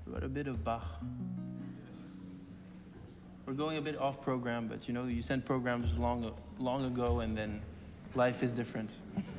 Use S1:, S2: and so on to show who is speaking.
S1: What a bit of Bach. We're going a bit off program, but you know, you sent programs long ago, and then life is different.